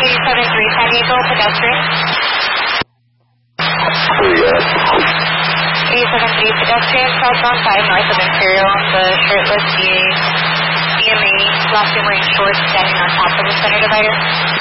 873 San Diego, pedestrian. 873 pedestrian, southbound 5 north of Imperial, the shirtless EMA, last wearing shorts standing on top of the center divider.